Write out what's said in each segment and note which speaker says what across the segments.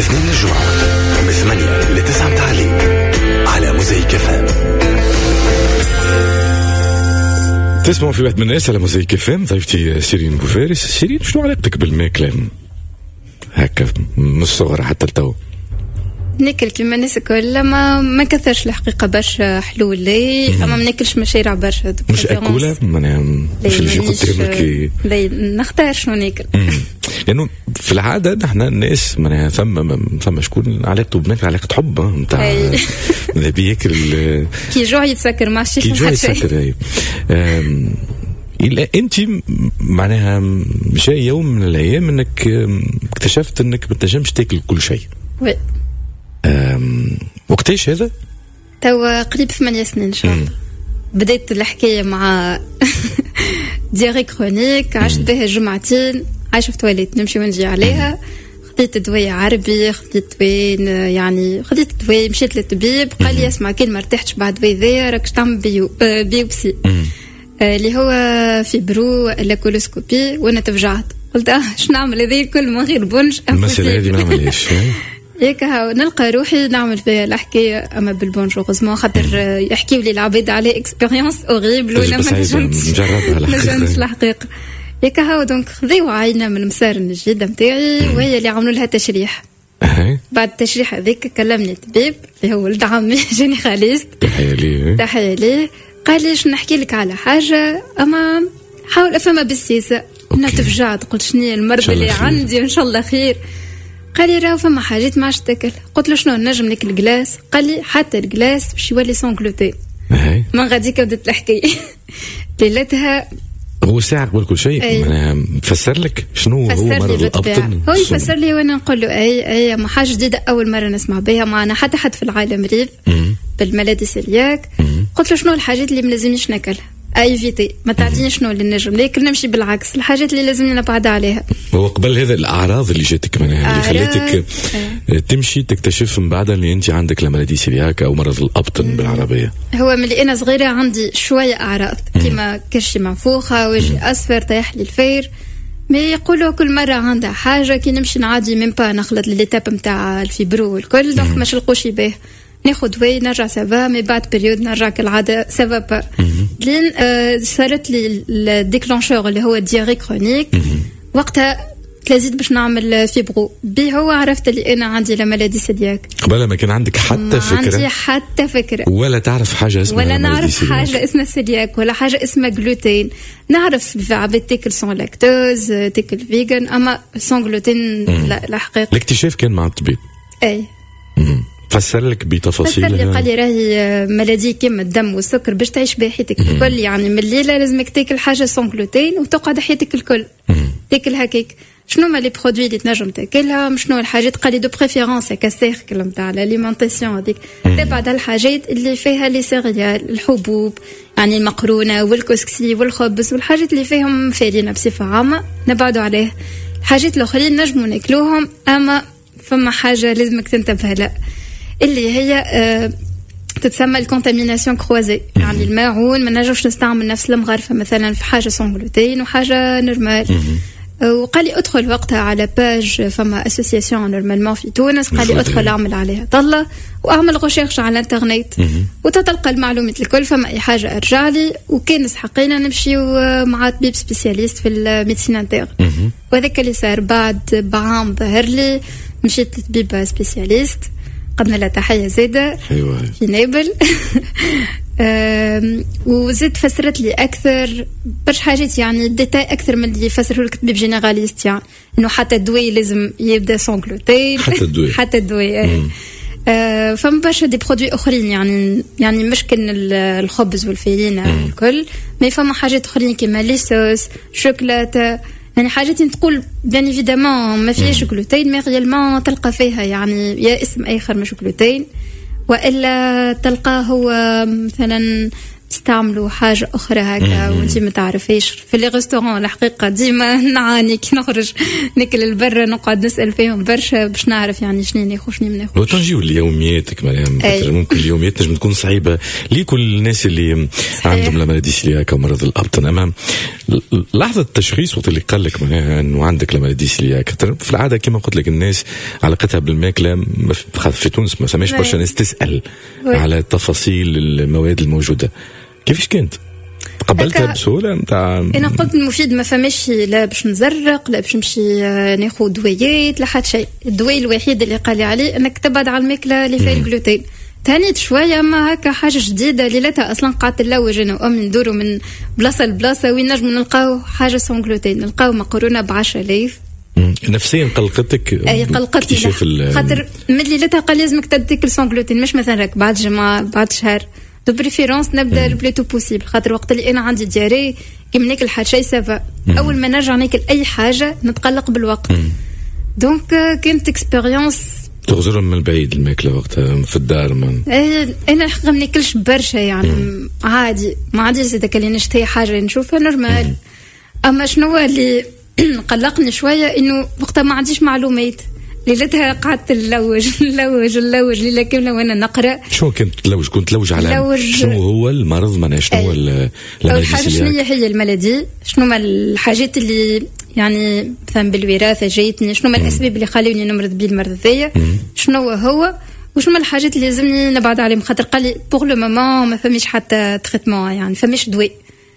Speaker 1: الاثنين الجمعة من 8 ل 9 متاع الليل على موزايك FM.
Speaker 2: تسمعوا في واحد من الناس على موزايك FM. ضيفتي شيرين بوفارس. شيرين، شنو علاقتك بالماكلة هكا من الصغر حتى التو؟
Speaker 3: ناكل كيما الناس الكل، ما كثرش الحقيقه برشا حلول لي، اما ما ناكلش مشارع برشا.
Speaker 2: مش اكوله مش اللي قدامك
Speaker 3: نختار شنو ناكل.
Speaker 2: لانه في العاده نحن الناس ثم شكون علاقته بماكل علاقه حب نتاع اللي بياكل
Speaker 3: كي جوع يتسكر ماشي
Speaker 2: كي جوع يتسكر. إلا أنت معناها جاء يوم من الأيام أنك اكتشفت أنك ما تنجمش تاكل كل شيء.
Speaker 3: وي.
Speaker 2: وقتاش هذا؟
Speaker 3: توا قريب 8 سنين إن شاء الله. بديت الحكاية مع دياري كرونيك، عشت بها جمعتين، عايشة في تواليت نمشي ونجي عليها. خديت دواء عربي، خديت دواء، مشيت للطبيب قال لي اسمع كي ما ارتحتش بعد دواء ذا راك تعمل بيوبسي اللي هو فيبرو ولا كولوسكوبي، وانا تفجعت قلت شنو نعمل هذه كل من غير بنج
Speaker 2: المسألة هذه ما نعملهاش
Speaker 3: هيك نلقى روحي نعمل فيها الحكايه اما بالبونج غزمه خاطر يحكيوا لي العباد عليه اكسبيريونس اوريبل ولا ما نجمش الحقيقه هيك هاو. دونك خذيو عينه من مسار الجيده نتاعي وهي اللي عملوا لها تشريح. بعد التشريح هذيك كلمني الطبيب اللي هو ولد عمي جينيراليست، تحيه ليه، قال لي شنو نحكي لك على حاجه اما حاول افهمها بالسياسه. انا تفجعت قلت شنو المرض اللي عندي ان شاء الله خير. قال لي راهو فما حاجات ما عادش تاكل. قلت له شنو نجم ناكل جلاس؟ قال لي حتى الجلاس باش يولي سون غلوتين. من غاديك بدات الحكايه ليلتها
Speaker 2: هو ساعة قبل كل شيء فسر لك شنو هو مرض الأبطن.
Speaker 3: هو يفسر لي وانا نقول له اي ما حاجه جديده اول مره نسمع بها، معنا حتى حد في العالم مريض بالملادي سيلياك. قلت له شنو الحاجات اللي ملازمنيش ناكلها ايفيتي، ما تعطينيش شنو اللي نجم ناكل، نمشي بالعكس الحاجات اللي لازمني نبعد عليها.
Speaker 2: هو قبل هذا الاعراض اللي جاتك منها اللي خليتك تمشي تكتشف من بعد اللي انت عندك الملادي سيلياك او مرض الابطن بالعربيه.
Speaker 3: هو ملي انا صغيره عندي شويه اعراض كيما كرشي منفوخه، وجهي اصفر، طيح لي الفير، ما يقولوا كل مرة عندها حاجة كي نمشي نعدي من با نخلط للتاب متاع الفيبرو والكل، دونك ما شلقوش به ناخذ دواء نرجع سافا، مي بعد بريود نرجع كالعادة سافا با. لين صارت لي الديكلانشور اللي هو الدياري كرونيك، وقتها تلازيت باش نعمل فيبرو بي، هو عرفت اللي انا عندي لا مالادي سيلياك.
Speaker 2: قبل ما كان عندك حتى فكرة؟
Speaker 3: عندي حتى فكرة،
Speaker 2: ولا تعرف حاجة اسمها
Speaker 3: ولا نعرف حاجة اسمها سيلياك ولا حاجة اسمها جلوتين. نعرف عباد تاكل سون لاكتوز، تاكل فيجن، اما سون جلوتين لا حقيقة.
Speaker 2: الاكتشاف كان مع الطبيب؟
Speaker 3: اي
Speaker 2: فسر لك بتفاصيل.
Speaker 3: فسر لي قال لي راهي ملادي كيما الدم والسكر باش تعيش بها حياتك الكل، يعني من الليله لازمك تاكل حاجه سون جلوتين وتقعد حياتك الكل تاكل هكاك. شنو ما لي برودوي اللي تنجم تاكلها، شنو الحاجات؟ قال لي دو بريفيرونس كسيركل نتاع الاليمونطاسيون هذيك، تبعد الحاجات اللي فيها لي سيريال، الحبوب يعني المقرونه والكسكسي والخبز والحاجات اللي فيهم فارينه بصفه عامه نبعدوا عليه. الحاجات الاخرين نجموا ناكلوهم، اما فما حاجه لازمك تنتبه لها اللي هي تتسمى الكونتاميناسيون كروازي، يعني الماعون ما نجمش نستعمل نفس المغرفه مثلا في حاجه سون جلوتين وحاجه نورمال. وقال لي ادخل وقتها على باج فما اسوسياسيون نورمالمون في تونس، قال لي ادخل اعمل عليها طلة واعمل ريشيرش على الانترنت وتتلقى المعلومات الكل، فما اي حاجه ارجع لي. وكان حقينا نمشيو مع طبيب سبيسياليست في الميديسين انتيغ، وهذاك اللي صار بعد بعام ظهر لي مشيت لطبيب سبيسياليست قدنا له تحيه زاده في نابل. وزيد فسرت لي اكثر برش حاجات، يعني ديتاي اكثر من اللي فسره لك طبيب جينيراليست، يعني انه حتى الدواء لازم يبدا سون جلوتين، حتى الدواء فما برشا دي برودوي اخرين، يعني مش كان الخبز والفيرينه الكل، ما فما حاجات اخرين كيما لي صوص، شوكولاته، يعني حاجات تقول بيان ايفيدامون ما فيهاش جلوتين، مي ريالمون تلقى فيها يعني يا اسم اخر مش جلوتين، والا تلقى هو مثلا تستعملوا حاجة أخرى هكا وانتي ما تعرفيش. في لي ريستورون الحقيقة ديما نعاني كي نخرج ناكل البرة نقعد نسأل فيهم برشا باش نعرف يعني شنو ناخذ شنو ما ناخذش.
Speaker 2: وتنجيو ليومياتك مريم ممكن اليوميات نجم تكون صعيبة لكل الناس اللي عندهم لا مالادي سيلياك أو مرض الأبطن. أمام لحظة التشخيص وقت اللي قال لك إنه عندك لا مالادي سيلياك في العادة كما قلت لك الناس علاقتها بالماكلة في تونس ما سماش برشا ناس تسأل على تفاصيل المواد الموجودة. كيفاش كانت؟ قبلتها بسهولة نتاع؟ أنا
Speaker 3: قلت المفيد ما فماش لا باش نزرق لا باش نمشي ناخذ دويات لا حتى شيء. الدواء الوحيد اللي قال لي عليه انك تبعد على الماكلة اللي فيها الجلوتين. تانيت شوية ما هكا حاجة جديدة ليلتها أصلا قعدت نلوج أنا وأمي ندورو من بلاصة لبلاصة وين نجمو نلقاو حاجة سون جلوتين. نلقاو مقرونة ب10,000.
Speaker 2: نفسيا قلقتك؟
Speaker 3: أي قلقتني خاطر من ليلتها قال لازمك تاكل سون جلوتين مش مثلا راك بعد جمعة بعد شهر دو بريفيرونس نبدا البليتو بوسيبل. خاطر وقت اللي انا عندي دياري كي ناكل حاجه شيء سافا اول ما نرجع ناكل اي حاجه نتقلق بالوقت. دونك كانت اكسبيريونس
Speaker 2: تغزرهم من البعيد الماكله وقتها في الدار.
Speaker 3: انا الحقيقه ما ناكلش برشا يعني عادي ما عنديش زيد كلي نشتهي حاجه نشوفها نورمال. اما شنو اللي قلقني شويه انه وقتها ما عنديش معلومات. ليلتها قعدت نلوج ليلة كاملة وانا نقرا.
Speaker 2: شو كنت تلوج؟ كنت تلوج على شنو هو المرض معناها شنو هو المالادي
Speaker 3: حاجة شنو هي المالادي شنو ما الحاجات اللي يعني مثلا بالوراثة جايتني شنو ما الأسباب اللي خلوني نمرض بيه المرض ذايا شنو هو وشنو ما الحاجات اللي لازمني نبعد عليهم. خاطر قال لي بوغ لو مومون ما فماش حتى تريتمون يعني فماش دواء.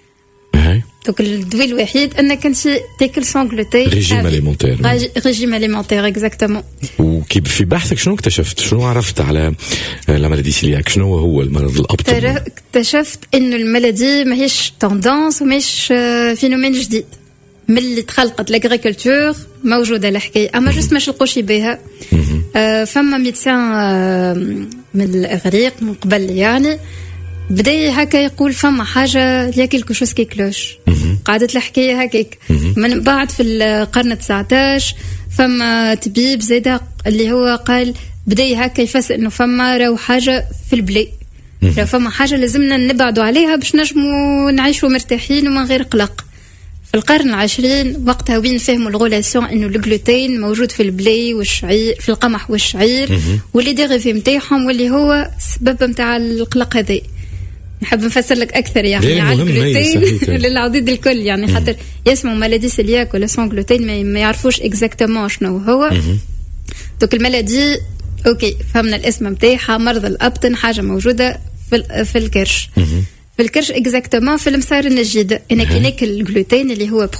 Speaker 3: دونك الدواء الوحيد انك انت تاكل سون جلوتين
Speaker 2: ريجيم اليمونتير.
Speaker 3: ريجيم اليمونتير اكزاكتومون.
Speaker 2: وكي في بحثك شنو اكتشفت؟ شنو عرفت على لا مالادي سيلياك؟ شنو هو المرض الابطن؟
Speaker 3: اكتشفت انه المالادي ماهيش توندونس وماهيش فينومين جديد. من اللي تخلقت لاغريكولتور موجوده الحكايه اما جوست ما شلقوش بها. فما ميدسان من الاغريق من قبل يعني بدا هكا يقول فما حاجه ليا كيلكو شوز كي كلوش. قعدت الحكايه هكاك من بعد في القرن 19 فما طبيب زاده اللي هو قال بدا هكا يفسر انه فما راهو حاجه في البلاي راهو فما حاجه لازمنا نبعدوا عليها باش نجموا نعيشوا مرتاحين ومن غير قلق. في القرن 20 وقتها وين فهموا الغولاسيون انه الجلوتين موجود في البلاي والشعير في القمح والشعير واللي ديريفي نتاعهم واللي هو السبب نتاع القلق هذا. نحب نفسر لك اكثر يعني على الجلوتين للعضيد الكل يعني خاطر يسمعوا مالادي سيلياك ولا سون جلوتين ما يعرفوش اكزاكتومون شنو هو. دوك المالادي اوكي فهمنا الاسم نتاعها مرض الابطن حاجه موجوده في الكرش. في الكرش اكزاكتومون في المسار النجيد. انا كي ناكل الجلوتين اللي هو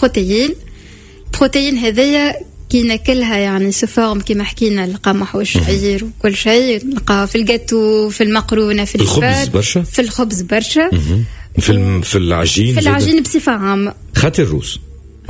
Speaker 3: بروتيين هذايا كي ناكلها يعني سفارم كيما حكينا القمح والشعير وكل شيء نلقاه في الجاتو في المقرونه في
Speaker 2: الخبز برشا
Speaker 3: في الخبز برشا
Speaker 2: في العجين
Speaker 3: في العجين بصفه عامه
Speaker 2: خاطر الروز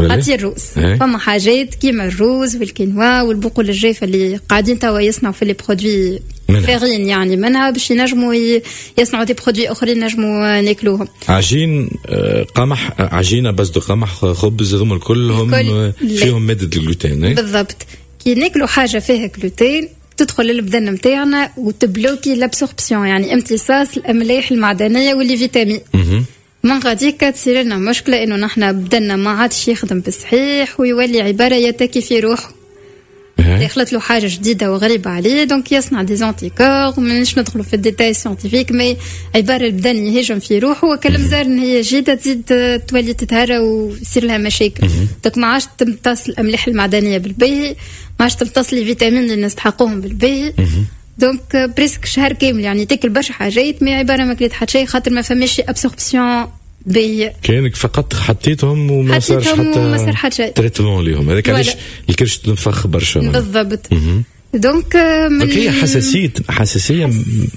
Speaker 3: فما حاجات كيما الروز والكينوا والبقول الجافه اللي قاعدين توا يصنعوا في لي برودوي فارين يعني منها باش ينجموا يصنعوا دي برودوي اخرين نجموا ناكلوهم.
Speaker 2: عجين قمح عجينه بس دو قمح خبز هذوما كلهم فيهم ماده الجلوتين.
Speaker 3: بالضبط كي ناكلوا حاجه فيها جلوتين تدخل للبدن نتاعنا وتبلوكي لابسوربسيون يعني امتصاص الاملاح المعدنيه واللي فيتامين. من غاديك تصير لنا مشكله انه نحنا بدنا ما عادش يخدم بالصحيح ويولي عباره يتكي في روحه. دخلت له حاجه جديده وغريبه عليه دونك يصنع دي زونتيكور. مانيش ندخلوا في الديتاي سيانتيفيك مي عباره البدن يهاجم في روحه وكلام زار ان هي جيده تزيد تولي تتهرى ويصير لها مشاكل. دونك ما عادش تمتص الاملاح المعدنيه بالباهي ما عادش تمتص لي فيتامين اللي نستحقوهم بالباهي. دونك بريسك شهر كامل يعني تاكل برشا حاجات مي عباره ما كليت حتى شيء خاطر ما فماش ابسوربسيون بي.
Speaker 2: كانك فقط حطيتهم وما صار حتى تريتمون ليهم. هذاك علاش الكرش تنفخ برشا.
Speaker 3: بالضبط. دونك
Speaker 2: هي حساسيه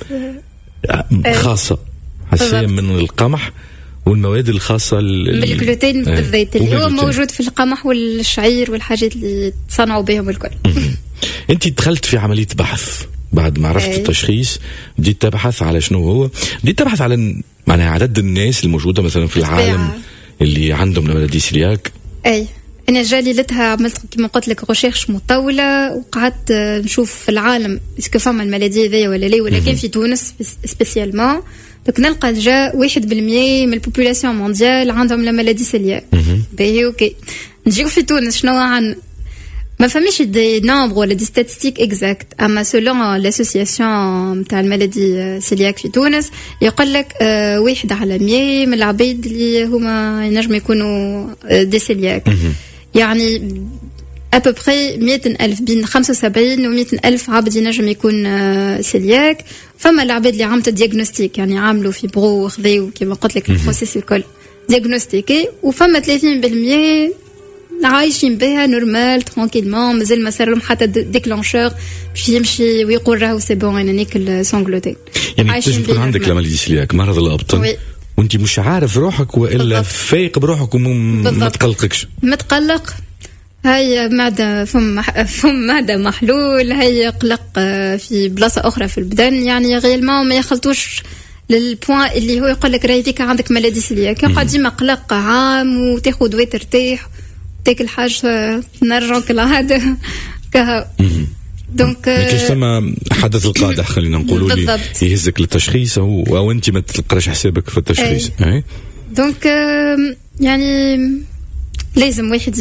Speaker 2: خاصه حساسيه من القمح والمواد الخاصه
Speaker 3: بالجلوتين بالذات اللي هو موجود في القمح والشعير والحاجات اللي تصنعوا بهم الكل.
Speaker 2: انت دخلت في عمليه بحث بعد ما عرفت التشخيص بديت تبحث على شنو هو بديت تبحث على معناها عدد الناس الموجوده مثلا في العالم اللي عندهم مالادي سيلياك.
Speaker 3: انا جالي لتها عملت كما قلت لك ريشيرش مطوله وقعدت نشوف في العالم اسكو فما المالادي هذيا ولا لا ولا كان في تونس سبيسيالمون دونك نلقى جا 1% من البوبولاسيون مونديال عندهم لا مالادي سيلياك. باهي اوكي نجيو في تونس شنو عن ما فماش دي نومبر ولا دي ستاتستيك اكزاكت، اما سولون لاسوسياسيون تاع المالادي سيلياك في تونس يقول لك 1 على 100 من العبيد اللي هما ينجم يكونوا دي سيلياك. يعني أبوبخي 100,000 بين 75 و 100,000 عبد ينجم يكون سيلياك. فما العباد اللي عملت دياغنوستيك يعني عملوا في برو وخذيو كما قلت لك البروسيس الكل دياغنوستيكي، وفما 30% عايشين بها نورمال ترانكيلمون مازال ما صار لهم حتى ديكلانشور باش يمشي ويقول راهو سي بون انا ناكل سونغلوتين.
Speaker 2: يعني تنجم تكون عندك لا مالادي سيلياك مرض الابطن وانت مش عارف روحك والا فايق بروحك وما تقلقكش. متقلق
Speaker 3: هاي معدة فم معدة محلول، هاي قلق في بلاصة أخرى في البدن. يعني غيالمون ما يخلطوش للبوان اللي هو يقول لك راهي فيك عندك مالادي سيلياك. قاعد ديما قلق عام وتاخذ دواء ترتاح تاكل حاجة نرجعوا كالعادة كها. دونك
Speaker 2: كيش ثم حدث القادح خلينا نقولوا لي يهزك للتشخيص أو أنت ما تقراش حسابك في التشخيص. أي.
Speaker 3: دونك يعني لازم واحد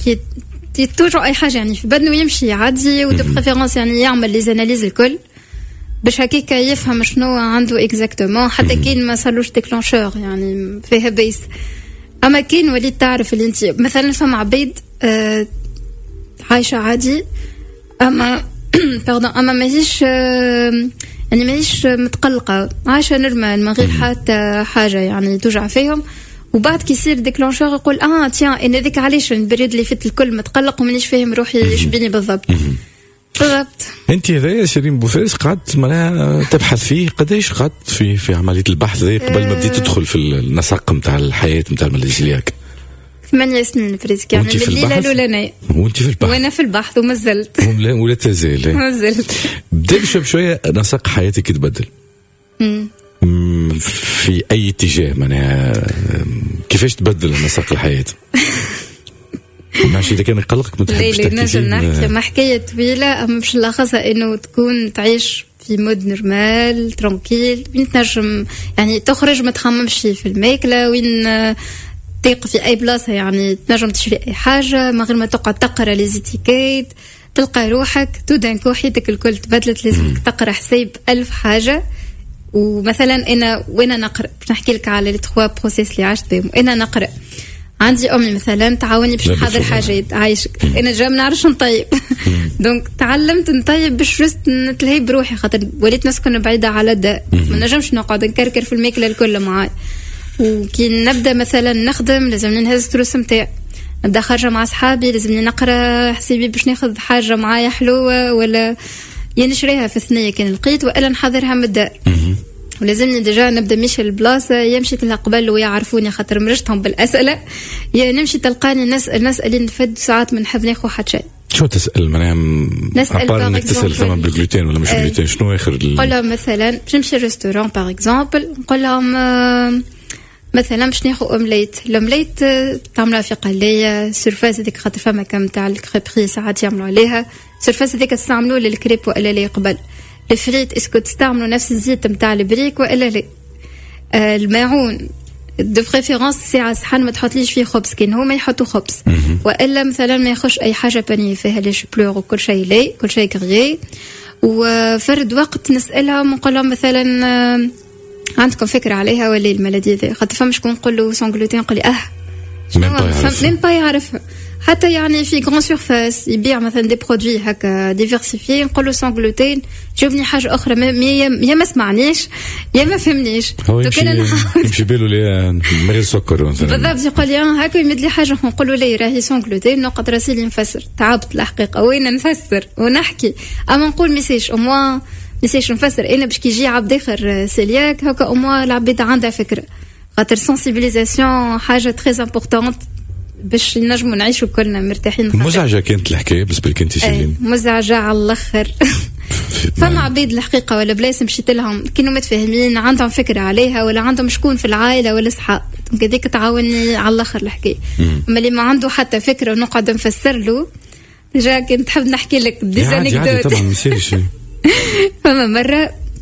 Speaker 3: توجو أي حاجة يعني في بدنه يمشي عادي ودو بريفيرونس يعني يعمل لي زاناليز الكل باش هكاك يفهم شنو عنده اكزاكتومون حتى كين ما صارلوش ديكلانشور يعني فيها بيس. اما كين وليت تعرف اللي انت مثلا فما عبيد عايشه عادي اما باردون اما ماهيش يعني ماهيش متقلقه عايشه نورمال من غير حتى حاجه يعني توجع فيهم، وبعد كي يصير ديكلانشور يقول تيان ان هذيك علاش البريد اللي فات الكل متقلق ومانيش فاهم روحي ايش بيني بالضبط.
Speaker 2: انت هذايا شيرين بوفاس قعدت معناها تبحث فيه قداش قعدت في عمليه البحث ذي قبل ما بديت تدخل في النسق نتاع الحياه نتاع المالادي سيلياك؟
Speaker 3: 8 سنين بريسك يعني من الليله الاولانيه.
Speaker 2: وانت في البحث؟
Speaker 3: وانا في البحث وما زلت
Speaker 2: ولا تزال
Speaker 3: ما زلت.
Speaker 2: بدا بشويه نسق حياتك يتبدل في اي اتجاه معناها كيفاش تبدل نسق الحياه؟ ماشي إذا كان يقلقك ما تحبش تحكي فيه.
Speaker 3: نجم نحكي ما حكاية طويلة أما مش نلخصها إنه تكون تعيش في مود نورمال ترانكيل وين تنجم يعني تخرج ما تخممش في الماكلة وين تيق في أي بلاصة يعني تنجم تشري أي حاجة من غير ما تقعد تقرأ ليزيتيكيت تلقى روحك تودنكو حياتك الكل تبدلت. لازمك تقرأ حساب 1000 حاجة. ومثلا أنا وأنا نقرأ باش نحكي لك على لي 3 بروسيس اللي عشت بهم. أنا نقرأ عندي أمي مثلا تعاوني باش نحضر حاجات عايشك أنا جا ما نعرفش نطيب دونك تعلمت نطيب باش جست نتلهي بروحي خاطر وليت نسكن بعيدة على الدار ما نجمش نقعد نكركر في الماكلة الكل معاي. وكي نبدأ مثلا نخدم لازمني نهز تروس متاع نبدأ خارجة مع أصحابي لازمني نقرأ حسابي باش ناخذ حاجة معايا حلوة ولا نشريها في الثنية كان لقيت وإلا نحضرها من الدار. ولازمني ديجا نبدا مشي البلاصه يمشي لها قبل ويعرفوني خاطر مرجتهم بالاسئله يا نمشي تلقاني نسال نفد ساعات من نحب ناخذ حتى شيء.
Speaker 2: شو تسال معناها ابار انك تسال ثمن بالجلوتين ولا مش بالجلوتين شنو اخر
Speaker 3: نقول لهم مثلا باش نمشي ريستورون باغ اكزومبل نقول لهم مثلا باش ناخذ اومليت تعملها في قليه سيرفاس هذيك خاطر فما كم تاع الكريبري ساعات يعملوا عليها سيرفاس هذيك تستعملوا للكريب والا لا قبل الفريت اسكو تستعملوا نفس الزيت نتاع البريك والا لا. الماعون دو بريفيرونس ساعه صحن ما تحطليش فيه خبز كان هما يحطوا خبز والا مثلا ما ياخذش اي حاجه بانيه فيها لي شبلور وكل شيء لي كل شيء كريي. وفرد وقت نسالهم نقول لهم مثلا عندكم فكره عليها ولا المالادي ذي خاطر فما شكون نقول له سون غلوتين يقول لي ميم با يعرفها حتى يعني في غران سورفاس يبيع مثلا دي برودوي هكا ديفيرسيفي نقول له سون غلوتين جاوبني حاجه اخرى يا ما سمعنيش يا ما فهمنيش
Speaker 2: يمشي باله لي من غير سكر
Speaker 3: بالضبط يقول لي هكا يمد لي حاجه نقول له لا راهي سون غلوتين نقعد راسي لي نفسر تعبت الحقيقه وين نفسر ونحكي اما نقول ميساج اموا ميساج نفسر انا باش كي يجي عبد اخر سيلياك هكا اموا العباد عندها فكره خاطر سنسيبيليزاسيون حاجه تري امبورطونت باش نجموا نعيشوا كلنا مرتاحين.
Speaker 2: مزعجه كانت الحكايه بالنسبه لك انت سيلين؟
Speaker 3: مزعجه على الاخر فما عبيد الحقيقه ولا بلاص مشيت لهم كانوا متفاهمين عندهم فكره عليها ولا عندهم شكون في العائله ولا صحاب هذيك تعاوني على الاخر الحكايه. اما اللي ما عنده حتى فكره ونقعد نفسر له جا كنت تحب نحكي لك ديزانيكدوت
Speaker 2: طبعا ماشي
Speaker 3: فما مره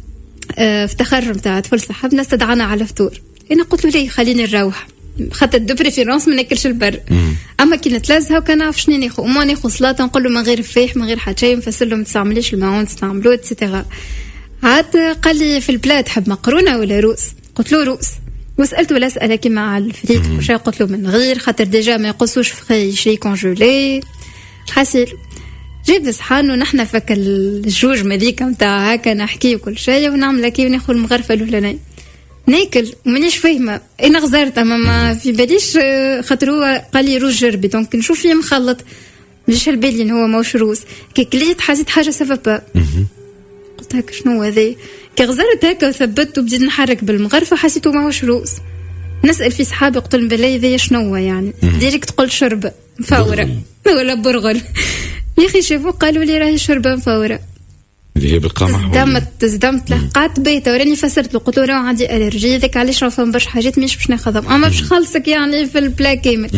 Speaker 3: في تخرج نتاع طفل صاحبنا استدعانا على فطور. انا قلت له ليه خليني نروح خاطر دو بريفيرونس ما ناكلش البر. اما كي نتلازها وكان نعرف شنو ناخذ وما ناخذ سلطه نقول له من غير فيح من غير حتى شيء نفسر له ما تستعمليش الماعون تستعملوه اتسيتيرا. عاد قال لي في البلاد تحب مقرونه ولا روس؟ قلت له روس. وسالته ولا اساله كيما على الفريك وش قلت له من غير خاطر ديجا ما يقصوش فري شي كونجولي حاسيل. جيب صحان ونحن فك الجوج مليكه نتاع هكا نحكي وكل شيء ونعمل هكا وناخذ المغرفه الاولانيه ناكل ومانيش فاهمه انا غزرت اما ما في باليش خاطر هو قال لي روز جربي دونك نشوف فيه مخلط مش البالي ان هو ماهوش روز كي كليت حسيت حاجه سافا قلت هكا شنو هذا كي غزرت هكا وثبت وبديت نحرك بالمغرفه حسيته ماهوش روز. نسال في صحابي قلت لهم بالله ذي شنو يعني ديريكت قلت شربه مفوره ولا برغل يا اخي شافوا قالوا لي راهي شربه مفوره
Speaker 2: اللي هي بالقمح
Speaker 3: تصدمت لقات بيته وراني فسرت له قلت له راه عندي الرجي ذاك علاش راه فهم برشا حاجات مش باش ناخذهم اما باش خلصك يعني في البلا كامل.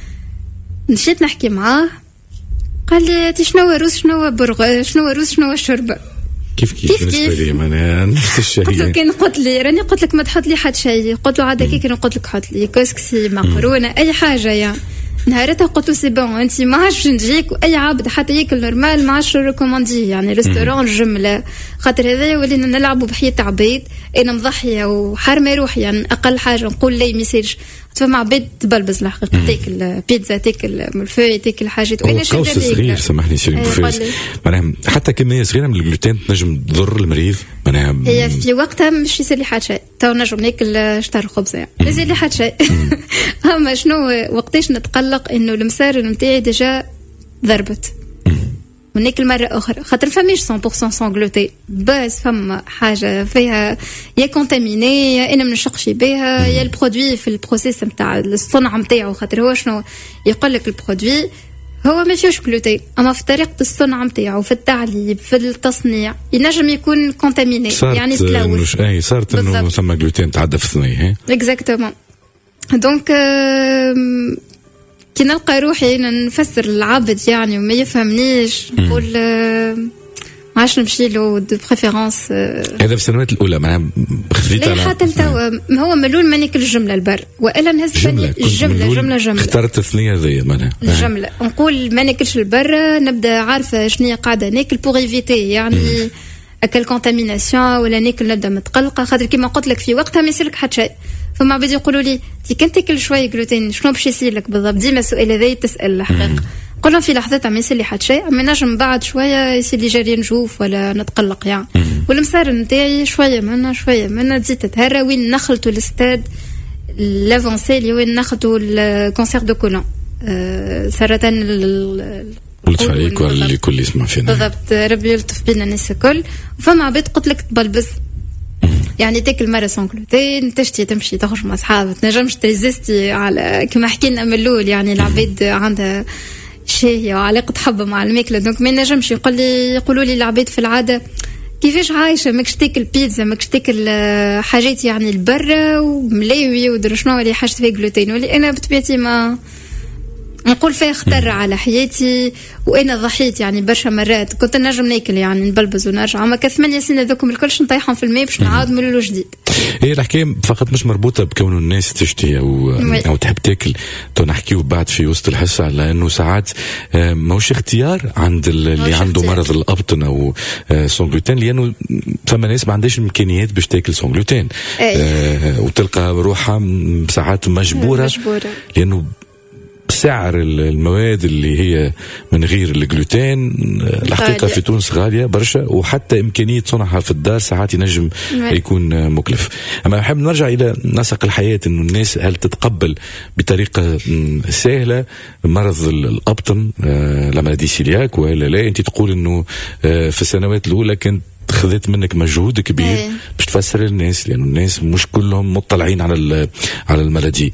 Speaker 3: مشيت نحكي معاه قال لي انت شنو روس شنو برغ شنو روس شنو الشربه
Speaker 2: كيف بالنسبه لي انا نفس الشيء.
Speaker 3: قلت له كان قلت لي راني قلت لك ما تحط لي حد شيء قلت له عاد كي كان قلت لك حط لي كسكسي مقرونه اي حاجه يعني. نهارتها قلت له سي بون انت ما عادش نجيك واي عبد حتى ياكل نورمال ما عادش ريكوموندي يعني ريستورون جمله خاطر هذا ولينا نلعبوا بحياه عبيد انا مضحيه وحرمه روحي يعني اقل حاجه نقول لي ما يصيرش فما عبيد تبلبز الحقيقه تاكل بيتزا تاكل ملفوي تاكل حاجات
Speaker 2: وانا قوس صغير سامحني سيري بوفيز معناها حتى كميه صغيره من الجلوتين تنجم تضر المريض معناها
Speaker 3: هي في وقتها مش يصير لي حتى شيء تو نجم ناكل شطر خبز يعني ما يصير لي حتى شيء. اما شنو وقتاش نتقلق انه المسار نتاعي ديجا ضربت وناكل مرة أخرى خاطر فماش 100% سون غلوتين بس فما حاجة فيها يا كونتاميني يا أنا منشقش بها يا البرودوي في البروسيس نتاع الصنع نتاعو خاطر هو شنو يقول لك البرودوي هو ما فيهوش غلوتين اما في طريقة الصنع نتاعو في التعليب في التصنيع ينجم يكون كونتاميني يعني تلوث
Speaker 2: صارت إنه ثم غلوتين تعدى في الثنية
Speaker 3: اكزاكتومون دونك كي نلقى روحي نفسر العبد يعني وما يفهمنيش نقول ما عادش نمشي له دو بريفيرونس.
Speaker 2: هذا في السنوات الاولى معناها خذيت على
Speaker 3: حتى توا هو ملول ما ناكل الجمله البر والا نهز جمله
Speaker 2: اخترت الثنيه ذي معناها
Speaker 3: الجمله نقول ما ناكلش البر نبدا عارفه شنو قاعده ناكل بوغ ايفيتي يعني اكل كونتاميناسيون ولا ناكل نبدا متقلقه خاطر كيما قلت لك في وقتها ما يصيرلك حتى شيء. فما بدي يقولوا لي انت كنت تاكل شويه جلوتين شنو باش يصير لك بالضبط ديما السؤال هذا تسال الحقيقه قول لهم في لحظات ما يصير لي حتى شيء اما نجم بعد شويه يصير لي جري نجوف ولا نتقلق يعني والمسار نتاعي شويه منا تزيد تتهرى وين نخلطوا الاستاد لافونسي اللي وين ناخذوا الكونسير دو كولون سرطان
Speaker 2: الفريق اللي كل يسمع فينا
Speaker 3: بالضبط ربي يلطف بينا الناس الكل. فما عباد قلت لك تبلبس يعني تاكل مرة سون غلوتين تشتي تمشي تخرج مع أصحابك تنجمش تريزيستي على كما حكينا من الأول يعني العباد عندها شهية وعلاقة حب مع الماكلة دونك ما نجمش يقولوا لي العباد في العادة كيفاش عايشة ماكش تاكل بيتزا ماكش تاكل حاجات يعني البرة وملاوي ودر شنو اللي حاجة فيها غلوتين ولي أنا بطبيعتي ما نقول فيها خطر على حياتي وانا ضحيت يعني برشا مرات كنت نجم ناكل يعني نبلبز ونرجع اما ك8 سنين ذوكم الكلش نطيحهم في الماء باش نعاود من الاول جديد.
Speaker 2: هي الحكايه فقط مش مربوطه بكون الناس تشتهي او تحب تاكل تو نحكيو بعد في وسط الحصه على انه ساعات ماهوش اختيار عند اللي عنده مرض الابطن او سون غلوتين لانه ثم ناس ما عندهاش الامكانيات باش تاكل سون غلوتين وتلقى روحها ساعات مجبوره لانه سعر المواد اللي هي من غير الجلوتين الحقيقة في تونس غالية برشا وحتى إمكانية صنعها في الدار ساعات ينجم يكون مكلف. أما أحب نرجع إلى نسق الحياة إنه الناس هل تتقبل بطريقة سهلة مرض الأبطن لا مالادي سيلياك ولا لا؟ أنت تقول إنه في السنوات الأولى كنت خذت منك مجهود كبير باش تفسر للناس لأنه الناس مش كلهم مطلعين على الملدي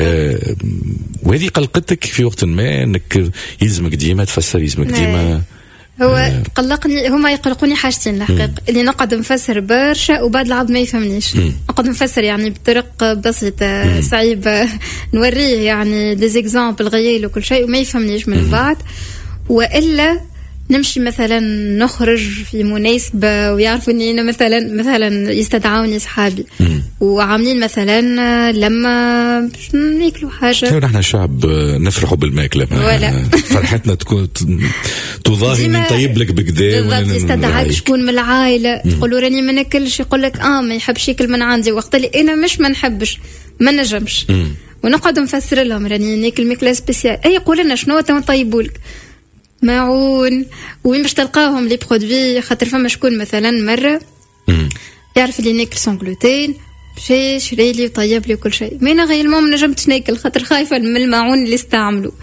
Speaker 2: وهذه قلقتك في وقت ما انك يلزمك ديما تفسر يلزمك ديما
Speaker 3: هو قلقني هما يقلقوني حاجتين الحقيقة اللي نقعد نفسر برشا وبعد العبد ما يفهمنيش نقعد نفسر يعني بطرق بسيطة صعيبة نوريه يعني ديزيكزامبل غيال وكل شيء وما يفهمنيش من بعد والا نمشي مثلا نخرج في مناسبة ويعرفوا اني انا مثلا يستدعوني اصحابي وعاملين مثلا لما ناكلوا حاجة.
Speaker 2: نحن شعب نفرحوا بالماكلة، فرحتنا تكون تظاهر من طيب لك بكدا.
Speaker 3: بالضبط، يستدعاك شكون من العائلة تقولوا راني ما ناكلش، يقول لك ما يحبش ياكل من عندي، وقت اللي انا مش ما نحبش ما نجمش ونقعد نفسر لهم راني ناكل ماكلة سبيسيال. اي يقول لنا شنو طيبولك معون وين باش تلقاهم لي برودوي، خاطر فما شكون مثلا مره يعرف اللي ناكل سون غلوتين مشى شري لي وطيب لي وكل شيء، ما انا غير ما نجمتش ناكل خاطر خايفه من المعون اللي استعملوا.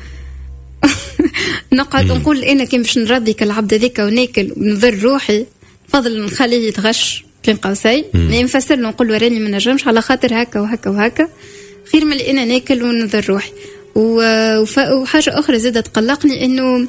Speaker 3: نقعد نقول انا كي باش نرضي كالعبد هذيك وناكل ونضر روحي فضل نخليه يتغش بين قوسين، نفسر له نقول له راني ما نجمش على خاطر هكا وهكا وهكا، خير من اللي انا ناكل ونضر روحي. وحاجه اخرى زادت تقلقني انه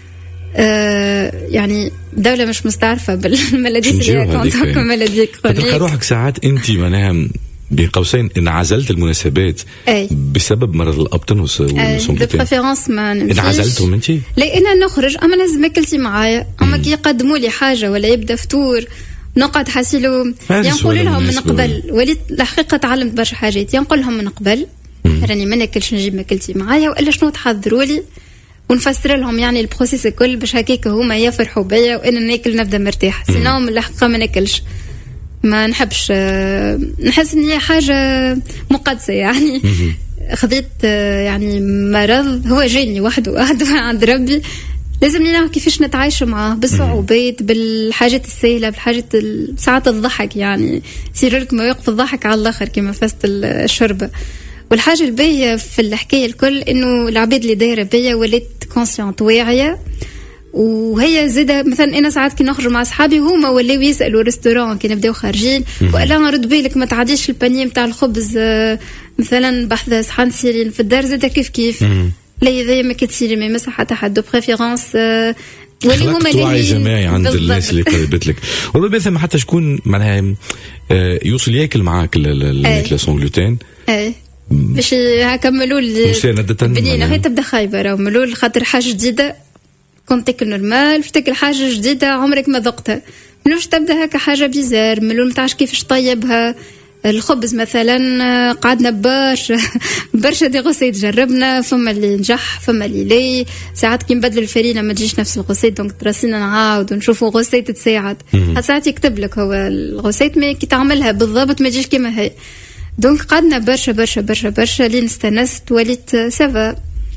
Speaker 3: يعني دولة مش مستعرفة بالملاديس اللي كونتاك ملادي كرونيك.
Speaker 2: تلقى روحك ساعات انت معناها بين قوسين انعزلت المناسبات بسبب مرض الابطن
Speaker 3: والسونغلوتين. ما
Speaker 2: انعزلتهم انت؟
Speaker 3: لا انا نخرج اما لازم اكلتي معايا، اما كي يقدموا لي حاجة ولا يبدا فطور نقعد حاسيلو ينقول لهم من قبل، وليت الحقيقة تعلمت برشا حاجات، ينقول لهم من قبل راني ما ناكلش نجيب ماكلتي معايا والا شنو تحضروا لي ونفسر لهم يعني البروسيس الكل باش هكاك هما يفرحوا بيا وانا ناكل نبدا مرتاح، سينو من الحقيقه ما ناكلش، ما نحبش نحس ان هي حاجه مقدسه يعني. خذيت يعني مرض هو جاني وحده عند ربي، لازم نعرف كيفاش نتعايش معاه بالصعوبات بالحاجات السهله بالحاجات ساعات الضحك، يعني يصير لك مواقف الضحك على الاخر كما فست الشربه. والحاجه الباهيه في الحكايه الكل انه العباد اللي دايره بيا وليت كونسيونت واعيه، وهي زاده مثلا انا ساعات كي نخرج مع اصحابي هما ولاو يسالوا ريستوران كي نبداو خارجين ولا نرد بالك ما تعديش البانيه نتاع الخبز مثلا بحذا صحن سيرين في الدار زاده كيف لا اذا ما كتصيري ما يمسح حتى حد دو بريفيرونس
Speaker 2: ولي هما توعي جماعي عند الناس اللي قربت لك. وربما ثم حتى شكون معناها يوصل ياكل معاك الماكله سون غلوتين
Speaker 3: باش هكملوا البنينه هي تبدا خايبه راهو ملول خاطر حاجه جديده كنت تاكل نورمال باش تاكل حاجه جديده عمرك ما ذقتها، ملوش تبدا هكا حاجه بيزار ملول ما تعرفش كيفاش طيبها. الخبز مثلا قعدنا برشا دي غوسيت جربنا، فما اللي نجح فما اللي لي، ساعات كي نبدل الفرينه ما تجيش نفس الغوسيت دونك تراسينا نعاود ونشوفوا غوسيت تساعد. ساعات يكتب لك هو الغوسيت مي كي تعملها بالضبط ما تجيش كما هي، دونك قعدنا برشا لين استنست وليت سافا.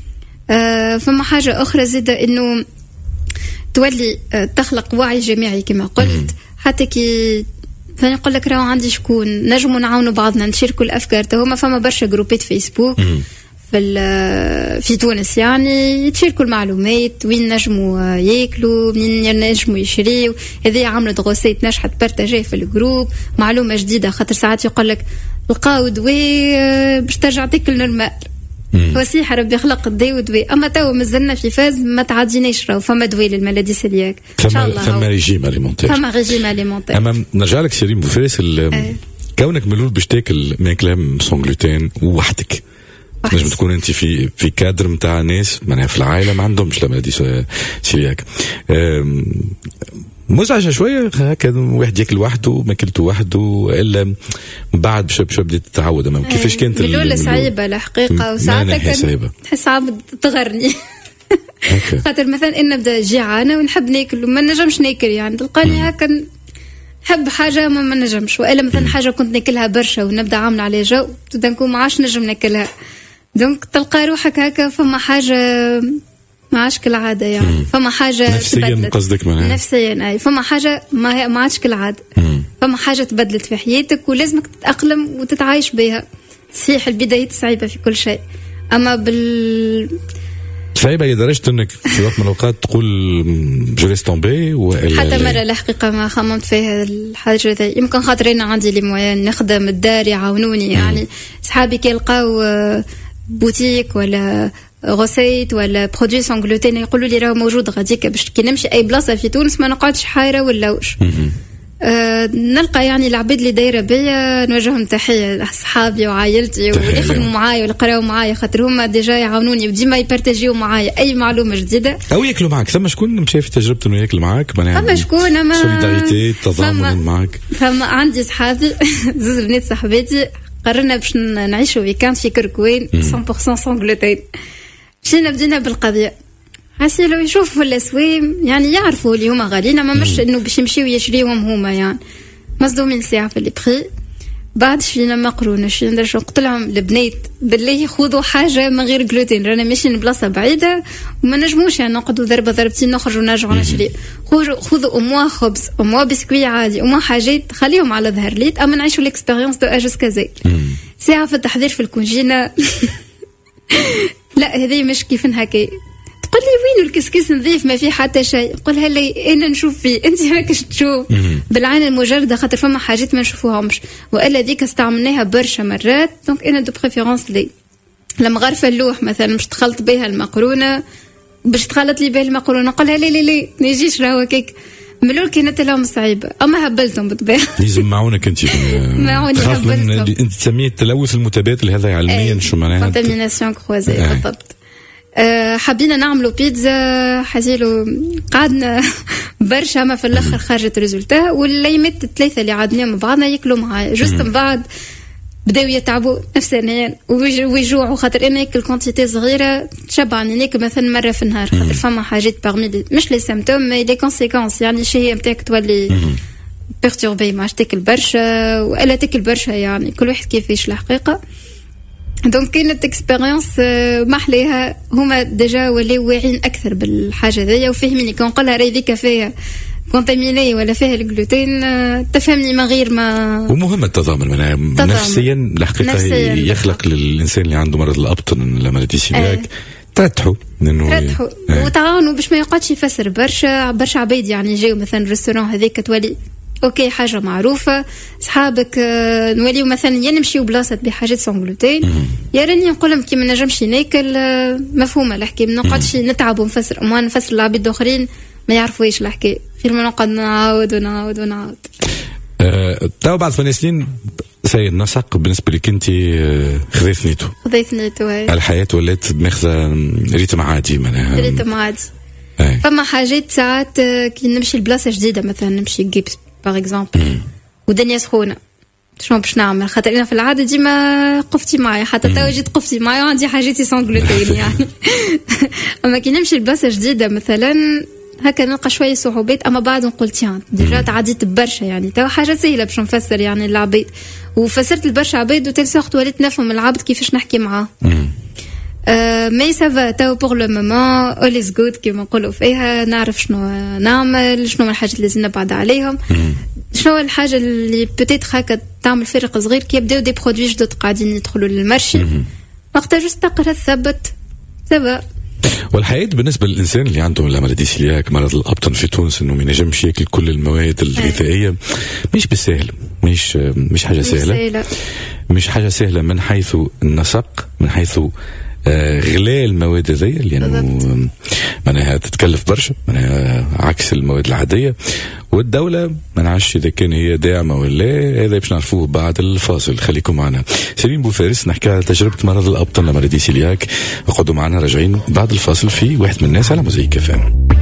Speaker 3: فما حاجة أخرى زيادة إنه تولي تخلق وعي جماعي كما قلت، حتى كي ثاني يقول لك راهو عندي شكون نجموا نعاونوا بعضنا نشاركوا الأفكار. هما فما برشا جروبات فيسبوك في تونس يعني يتشاركوا المعلومات وين نجموا ياكلوا منين نجموا يشريوا، هذه عملت غوسيت نجحت بارتاجيه في الجروب معلومة جديدة، خاطر ساعات يقول لك لقاو دواء باش ترجع تاكل نورمال، وصيح ربي خلق الدواء ودواء، اما تو مازلنا في فاز ما تعديناش راهو فما دواء للملادي سيلياك ان شاء الله،
Speaker 2: فما ريجيم اليمونتير اما نرجع لك سيرين بوفارس كونك ملول باش تاكل ماكله سون غلوتين وحدك، نجم تكون انت في كادر نتاع ناس معناها في العائله ما عندهمش الملادي سيلياك، مزعجه شويه هكا واحد ياكل وحده ماكلته وحده الا من بعد باش بدات تتعود. كيفاش كانت
Speaker 3: الاولى صعيبه الحقيقه وساعتها تحس عبد تغرني خاطر مثلا ان نبدا جيعانه ونحب ناكل وما نجمش ناكل، يعني تلقاني هكا نحب حاجه ما نجمش، والا مثلا حاجه كنت ناكلها برشا ونبدا عامله عليه جو تبدا نكون ما عادش نجم ناكلها، دونك تلقى روحك هكا فما حاجه ما عادش كالعادة يعني فما حاجة
Speaker 2: نفسيا قصدك معناها
Speaker 3: نفسيا أي فما حاجة ما عادش كالعادة، فما حاجة تبدلت في حياتك ولازمك تتأقلم وتتعايش بها. صحيح البدايات صعيبة في كل شيء، أما
Speaker 2: صعيبة لدرجة أنك في وقت من الأوقات تقول جوليس تومبي
Speaker 3: حتى مرة الحقيقة ما خممت فيها الحاجة ذي، يمكن خاطر أنا عندي لي موان نخدم الدار يعاونوني، يعني صحابي كي يلقاو بوتيك ولا غوسيت ولا برودوي سون غلوتين يقولوا لي راه موجود غاديك باش كي نمشي اي بلاصه في تونس ما نقعدش حايره ولا واش نلقى يعني العباد اللي دايره بيا نوجههم تحيه لاصحابي وعائلتي واللي يخدموا معايا واللي قراو معايا، خاطر هما ديجا يعاونوني وديما يبارتاجيو معايا اي معلومه جديده
Speaker 2: او ياكلوا معاك. ثم شكون مشى في تجربته انه ياكل معاك؟
Speaker 3: فما شكون اما
Speaker 2: سوليداريتي تضامن معاك.
Speaker 3: فما عندي صحابي زوز بنات صاحباتي قررنا باش نعيشوا ويكاند في كركوين 100% سون غلوتين. مشينا بدينا بالقضيه حسي لو يشوفوا الاسوام يعني يعرفوا اللي هما غاليين، اما مش انه باش يمشيو يشريوهم هما يعني مصدومين ساعه في البري. بعد شرينا مقرونه، شرينا قلت لهم البنات بالله خذوا حاجه من غير جلوتين، رانا ماشيين بلاصه بعيده وما نجموش يعني نقعدوا ضربه ضربتين نخرجوا نرجعوا نشري. خذوا اموا خبز، اموا بسكوي عادي، اموا حاجات خليهم على ظهر ليت، اما نعيشوا الاكسبيريونس دو اجس كذا. ساعه في التحضير في الكونجينه لا هذه مش كيف هكا. تقول لي وين الكسكس نظيف ما في حتى شيء، قولها لي انا نشوف فيه انت راكش تشوف بالعين المجرده، خاطر فما حاجات ما نشوفوهمش والا ذيك استعملناها برشا مرات. دونك انا دو بريفيرونس لي لما غرفه اللوح مثلا مش تخلط بها المقرونه باش تخلط لي بها المقرونه نقولها لي نجيش راهو كيك ملول كانت لهم صعيبه، اما هبلتهم بالطبيعه.
Speaker 2: لازم معونك انت
Speaker 3: معوني هبلتهم.
Speaker 2: انت تسميه التلوث المتبادل هذا علميا شو معناها؟
Speaker 3: كونتاميناسيون كروزي بالضبط. حابين نعملوا بيتزا حزيلو قعدنا برشا ما في الاخر خرجت ريزولتا، والليمات الثلاثه اللي عادناهم بعضنا ياكلوا معايا جوست من بعد بداو يتعبوا نفسيا ويجوعوا، خاطر انا ناكل كونتيتي صغيره تشبعني، ناكل مثلا مره في النهار، خاطر فما حاجات باغمي مش لي سيمبتوم مي لي كونسيكونس، يعني الشهيه نتاعك تولي بيرتوربي ما تاكل برشا والا تاكل برشا، يعني كل واحد كيفاش الحقيقه. دونك كانت اكسبيريونس محليها، هما ديجا ولاو واعيين اكثر بالحاجه ذي وفاهميني. كون نقولها راهي ذيك فيها كونتاميني ولا فيها الجلوتين تفهمني من غير ما.
Speaker 2: ومهم التضامن نفسيا الحقيقه يخلق للانسان اللي عنده مرض الابطن لما تيشيلاك ترتحوا
Speaker 3: وتعاونوا باش ما يقعدش يفسر برشا عباد يعني يجيو مثلا ريستورون هذيك تولي اوكي حاجه معروفه صحابك نوليو مثلا يا نمشيو بلاصه بحاجات سون جلوتين يا راني نقول لهم كي ما نجمش ناكل مفهومه الحكايه، ما نقعدش نتعب ونفسر نفسر العباد الاخرين ما يعرفوش الحكايه، خير ما نقعد نعاود.
Speaker 2: تو بعد 8 سنين سي النسق بالنسبه لك انت خذيت نيتو الحياه ولات ماخذه ريتم عادي معناها
Speaker 3: ريتم عادي. فما حاجات ساعات كي نمشي لبلاصه جديده مثلا نمشي جيبس باغ اكزومبل ودنيا سخونه شنو باش نعمل، خاطر انا في العاده ديما قفتي معايا حتى تو جيت قفتي معايا وعندي حاجاتي سون جلوتين يعني اما كي نمشي لبلاصه جديده مثلا هكا نلقى شويه صعوبات، اما بعد نقول تيان ديجا تعديت برشا يعني تو حاجه سهله باش نفسر يعني العباد، وفسرت لبرشا عباد وتل سورت وليت نفهم العبد كيفاش نحكي معاه. مي سافا تو بور لو مومون اول از جود كيما نقولوا فيها، نعرف شنو نعمل، شنو الحاجات اللي لازم نبعد عليهم، شنو الحاجه اللي بوتيت هكا تعمل فرق صغير كي يبداو دي برودوي جدد قاعدين يدخلوا للمارشي وقتها جوست تقرا تثبت سافا.
Speaker 2: والحياة بالنسبة للإنسان اللي عنده مرض سيلياك مرض الأبطن في تونس إنه ما ينجمش ياكل كل المواد الغذائية مش بالسهل، مش حاجة سهلة، مش حاجة سهلة من حيث النسق، من حيث غلاء المواد ذي لأنه معناها تتكلف برشا، معناها عكس المواد العادية، والدولة ما نعرفش إذا كان هي داعمة ولا، هذا باش نعرفوه بعد الفاصل. خليكم معنا. سليم بوفارس نحكي على تجربة مرض الأبطن لمرض سيلياك، وقعدوا معنا راجعين بعد الفاصل في واحد من الناس على موزايك FM.